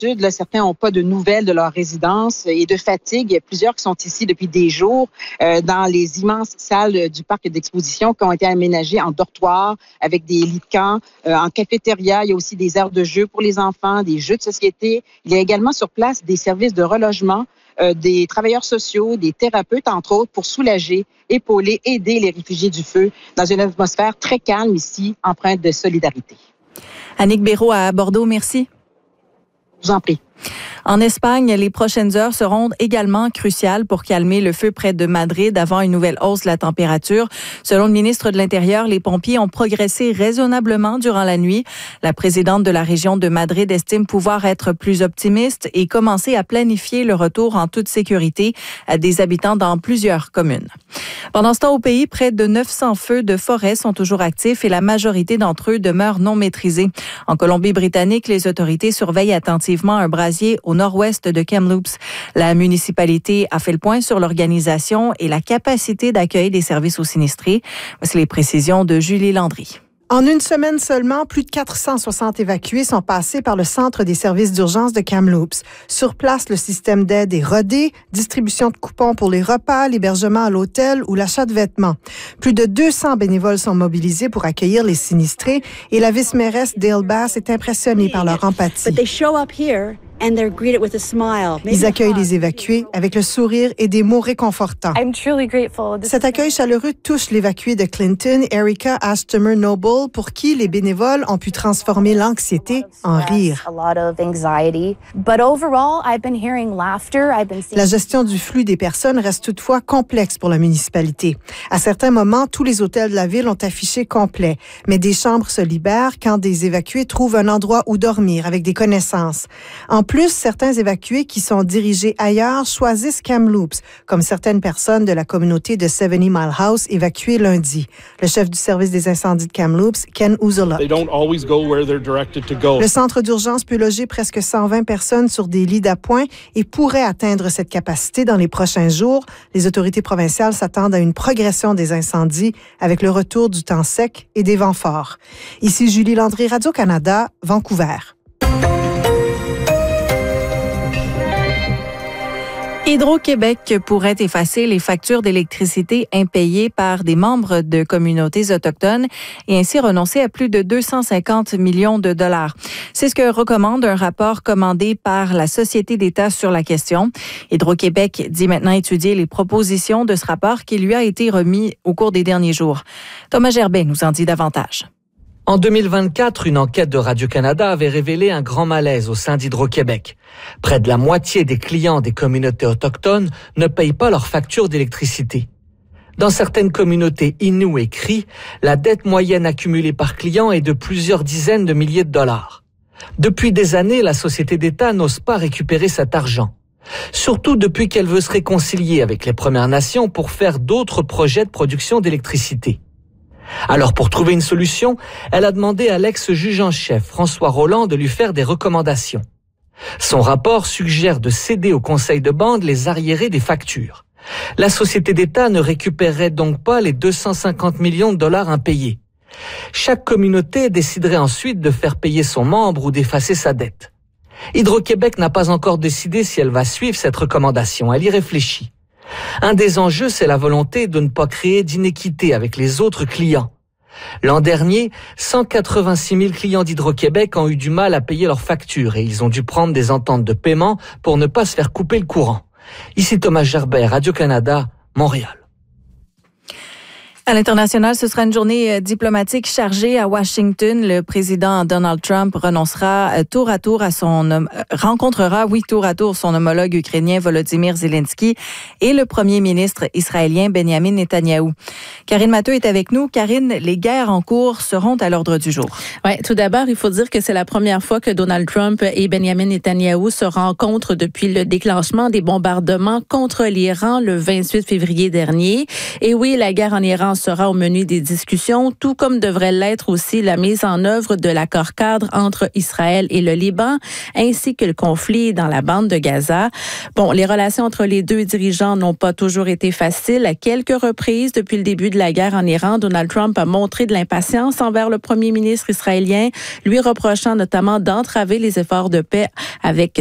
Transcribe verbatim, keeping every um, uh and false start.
inquiétude. Là, certains n'ont pas de nouvelles de leur résidence et de fatigue. Il y a plusieurs qui sont ici depuis des jours euh, dans les immenses salles du parc d'exposition qui ont été aménagées en dortoir avec des lits de camp, euh, en cafétéria. Il y a aussi des aires de jeux pour les enfants, des jeux de société. Il y a également sur place des services de relogement, euh, des travailleurs sociaux, des thérapeutes, entre autres, pour soulager, épauler, aider les réfugiés du feu dans une atmosphère très calme ici, empreinte de solidarité. Annick Béraud à Bordeaux, merci. Je vous en prie. En Espagne, les prochaines heures seront également cruciales pour calmer le feu près de Madrid avant une nouvelle hausse de la température. Selon le ministre de l'Intérieur, les pompiers ont progressé raisonnablement durant la nuit. La présidente de la région de Madrid estime pouvoir être plus optimiste et commencer à planifier le retour en toute sécurité à des habitants dans plusieurs communes. Pendant ce temps, au pays, près de neuf cents feux de forêt sont toujours actifs et la majorité d'entre eux demeurent non maîtrisés. En Colombie-Britannique, les autorités surveillent attentivement un brasier au nord-ouest de Kamloops. La municipalité a fait le point sur l'organisation et la capacité d'accueil des services aux sinistrés. Voici les précisions de Julie Landry. En une semaine seulement, plus de quatre cent soixante évacués sont passés par le centre des services d'urgence de Kamloops. Sur place, le système d'aide est rodé, distribution de coupons pour les repas, l'hébergement à l'hôtel ou l'achat de vêtements. Plus de deux cents bénévoles sont mobilisés pour accueillir les sinistrés et la vice-mairesse Dale Bass est impressionnée par leur empathie. Ils accueillent les évacués avec le sourire et des mots réconfortants. Cet accueil chaleureux touche l'évacuée de Clinton, Erica Astomer Noble, pour qui les bénévoles ont pu transformer l'anxiété en rire. La gestion du flux des personnes reste toutefois complexe pour la municipalité. À certains moments, tous les hôtels de la ville ont affiché complet, mais des chambres se libèrent quand des évacués trouvent un endroit où dormir avec des connaissances. En plus, certains évacués qui sont dirigés ailleurs choisissent Kamloops, comme certaines personnes de la communauté de seventy Mile House évacuées lundi. Le chef du service des incendies de Kamloops, Ken Uzolok. Le centre d'urgence peut loger presque cent vingt personnes sur des lits d'appoint et pourrait atteindre cette capacité dans les prochains jours. Les autorités provinciales s'attendent à une progression des incendies avec le retour du temps sec et des vents forts. Ici Julie Landry, Radio-Canada, Vancouver. Hydro-Québec pourrait effacer les factures d'électricité impayées par des membres de communautés autochtones et ainsi renoncer à plus de deux cent cinquante millions de dollars. C'est ce que recommande un rapport commandé par la Société d'État sur la question. Hydro-Québec dit maintenant étudier les propositions de ce rapport qui lui a été remis au cours des derniers jours. Thomas Gerbet nous en dit davantage. En deux mille vingt-quatre, une enquête de Radio-Canada avait révélé un grand malaise au sein d'Hydro-Québec. Près de la moitié des clients des communautés autochtones ne payent pas leurs factures d'électricité. Dans certaines communautés Innu et Cri, la dette moyenne accumulée par client est de plusieurs dizaines de milliers de dollars. Depuis des années, la Société d'État n'ose pas récupérer cet argent. Surtout depuis qu'elle veut se réconcilier avec les Premières Nations pour faire d'autres projets de production d'électricité. Alors, pour trouver une solution, elle a demandé à l'ex-juge en chef, François Rolland, de lui faire des recommandations. Son rapport suggère de céder au conseil de bande les arriérés des factures. La Société d'État ne récupérerait donc pas les deux cent cinquante millions de dollars impayés. Chaque communauté déciderait ensuite de faire payer son membre ou d'effacer sa dette. Hydro-Québec n'a pas encore décidé si elle va suivre cette recommandation. Elle y réfléchit. Un des enjeux, c'est la volonté de ne pas créer d'inéquité avec les autres clients. L'an dernier, cent quatre-vingt-six mille clients d'Hydro-Québec ont eu du mal à payer leurs factures et ils ont dû prendre des ententes de paiement pour ne pas se faire couper le courant. Ici Thomas Gerbet, Radio-Canada, Montréal. À l'international, ce sera une journée diplomatique chargée à Washington. Le président Donald Trump renoncera tour à tour à son rencontrera, oui, tour à tour son homologue ukrainien Volodymyr Zelensky et le premier ministre israélien Benjamin Netanyahou. Karine Matteux est avec nous. Karine, les guerres en cours seront à l'ordre du jour. Oui, tout d'abord, il faut dire que c'est la première fois que Donald Trump et Benjamin Netanyahou se rencontrent depuis le déclenchement des bombardements contre l'Iran le vingt-huit février dernier. Et oui, la guerre en Iran défense sera au menu des discussions, tout comme devrait l'être aussi la mise en œuvre de l'accord cadre entre Israël et le Liban, ainsi que le conflit dans la bande de Gaza. Bon, les relations entre les deux dirigeants n'ont pas toujours été faciles. À quelques reprises depuis le début de la guerre en Iran, Donald Trump a montré de l'impatience envers le premier ministre israélien, lui reprochant notamment d'entraver les efforts de paix avec